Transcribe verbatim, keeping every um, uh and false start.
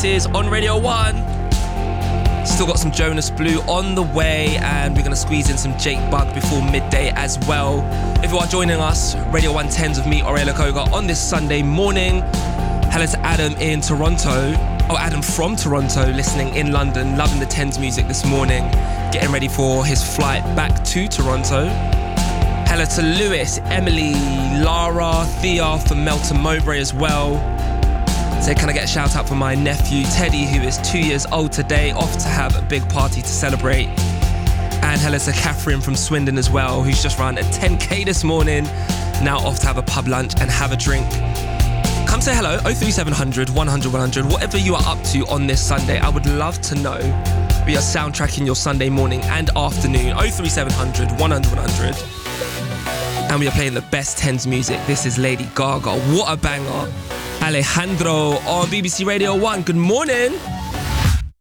Voices on Radio one. Still got some Jonas Blue on the way, and we're going to squeeze in some Jake Bugg before midday as well. If you are joining us, Radio one tens with me, Aurelia Koga, on this Sunday morning. Hello to Adam in Toronto. Oh, Adam from Toronto, listening in London, loving the tens music this morning, getting ready for his flight back to Toronto. Hello to Lewis, Emily, Lara, Thea from Melton Mowbray as well. So can I get a shout out for my nephew Teddy, who is two years old today, off to have a big party to celebrate. And hello to Catherine from Swindon as well, who's just run a ten K this morning, now off to have a pub lunch and have a drink. Come say hello, oh three seven hundred, one hundred, one hundred, whatever you are up to on this Sunday. I would love to know. We are soundtracking your Sunday morning and afternoon, oh three seven hundred, one hundred, one hundred. And we are playing the best tens music. This is Lady Gaga. What a banger. Alejandro on B B C Radio one. Good morning.